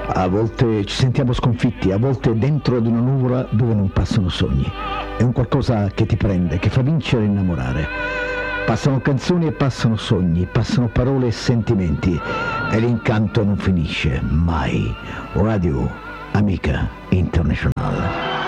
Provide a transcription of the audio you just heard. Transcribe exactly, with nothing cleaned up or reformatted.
A volte ci sentiamo sconfitti, a volte dentro ad una nuvola dove non passano sogni. È un qualcosa che ti prende, che fa vincere e innamorare. Passano canzoni e passano sogni, passano parole e sentimenti, e l'incanto non finisce mai. Radio Amica Internazionale.